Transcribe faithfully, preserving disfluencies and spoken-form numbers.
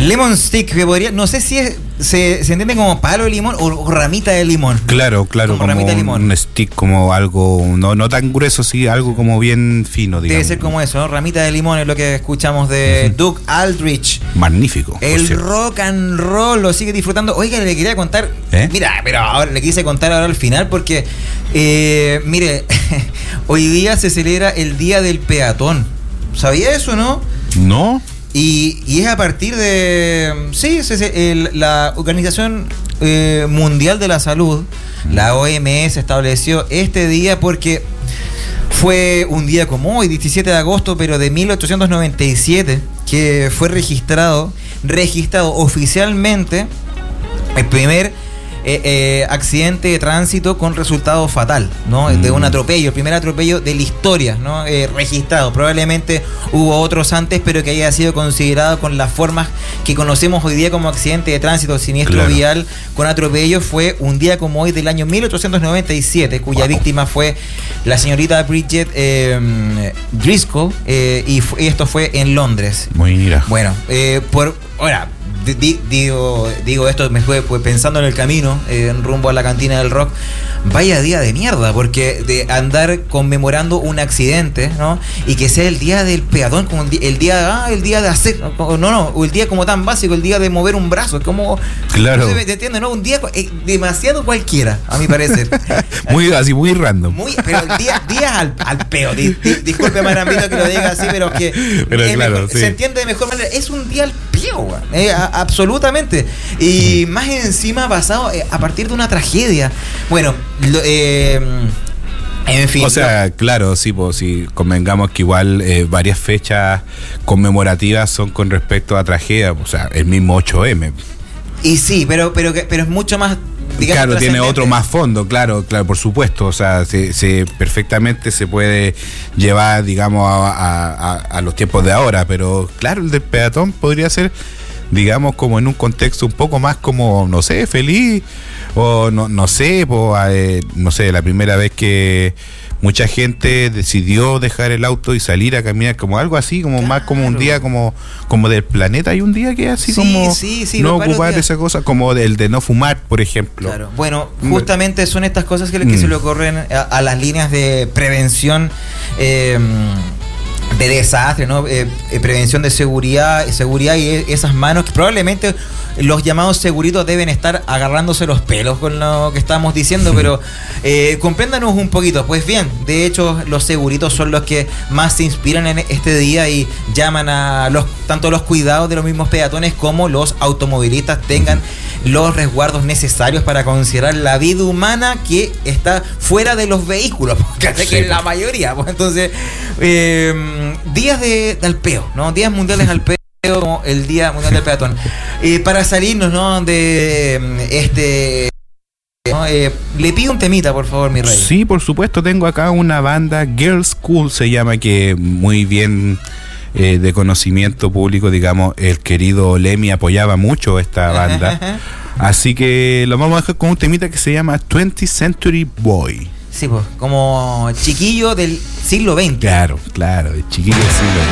Lemon stick, que podría, no sé si es, se, se entiende como palo de limón o, o ramita de limón. Claro, claro, como, como ramita de limón. Un stick, como algo, no, no tan grueso, sí, algo como bien fino, digamos. Debe ser como eso, ¿no? Ramita de limón es lo que escuchamos de uh-huh. Doug Aldrich. Magnífico. El rock and roll lo sigue disfrutando. Oiga, le quería contar, ¿Eh? mira, pero ahora le quise contar ahora al final porque, eh, mire, hoy día se celebra el Día del Peatón. ¿Sabía eso, no? No. Y, y es a partir de, sí, es el, la Organización eh, Mundial de la Salud, la O M S, estableció este día porque fue un día como hoy, diecisiete de agosto, pero de mil ochocientos noventa y siete, que fue registrado, registrado oficialmente el primer Eh, eh, accidente de tránsito con resultado fatal, ¿no? Mm. De un atropello, el primer atropello de la historia, ¿no? Eh, registrado. Probablemente hubo otros antes, pero que haya sido considerado con las formas que conocemos hoy día como accidente de tránsito, siniestro claro. vial con atropello. Fue un día como hoy del año mil ochocientos noventa y siete, cuya wow. víctima fue la señorita Bridget eh, Driscoll, eh, y, f- y esto fue en Londres. Muy mira. Bueno, eh, por ahora. Digo, digo esto, me fue pues, pensando en el camino, eh, en rumbo a la cantina del rock. Vaya día de mierda, porque de andar conmemorando un accidente, ¿no? Y que sea el día del peatón, como el día, el día, ah, el día de hacer, no, no, o el día como tan básico, el día de mover un brazo, como, claro. No sé, ¿te entiendes? ¿No? Un día eh, demasiado cualquiera, a mi parecer. Muy así, muy random. Muy, pero el día, día al, al peo. Di, di, disculpe, Marambito, que lo diga así, pero que pero eh, claro, mejor, sí. se entiende de mejor manera. Es un día al peo, güey. Eh, a, absolutamente. Y mm. más encima basado eh, a partir de una tragedia. Bueno, lo, eh, en fin. O sea, no. claro, sí, pues si convengamos que igual eh, varias fechas conmemorativas son con respecto a tragedia, o sea, el mismo ocho eme. Y sí, pero pero pero es mucho más, digamos, claro, tiene otro más fondo, claro, claro, por supuesto. O sea, se, se perfectamente se puede llevar, digamos, a, a, a los tiempos de ahora, pero claro, el del peatón podría ser, digamos, como en un contexto un poco más como, no sé, feliz, o no, no sé, pues, eh, no sé, la primera vez que mucha gente decidió dejar el auto y salir a caminar, como algo así, como claro. más como un día como, como del planeta. Hay un día que es así sí, como sí, sí, no ocupar esa cosa, como el de no fumar, por ejemplo. Claro. Bueno, justamente son estas cosas que, que mm. se le ocurren a, a las líneas de prevención eh, de desastre, ¿no? Eh, eh, prevención de seguridad, seguridad y esas manos que probablemente los llamados seguritos deben estar agarrándose los pelos con lo que estamos diciendo, pero eh, compréndanos un poquito. Pues bien, de hecho los seguritos son los que más se inspiran en este día y llaman a los tanto los cuidados de los mismos peatones como los automovilistas tengan los resguardos necesarios para considerar la vida humana que está fuera de los vehículos, porque sí, que es la mayoría. Pues entonces, eh, días de, de alpeo, ¿no? Días mundiales al peo, como el Día Mundial del Peatón. Eh, para salirnos, ¿no? De este... ¿no? Eh, le pido un temita, por favor, mi rey. Sí, por supuesto, tengo acá una banda, Girls School se llama, que muy bien... Eh, de conocimiento público, digamos, el querido Lemmy apoyaba mucho esta banda. Así que lo vamos a dejar con un temita que se llama twentieth Century Boy. Sí, pues, como chiquillo del siglo veinte. Claro, claro, el chiquillo del siglo veinte.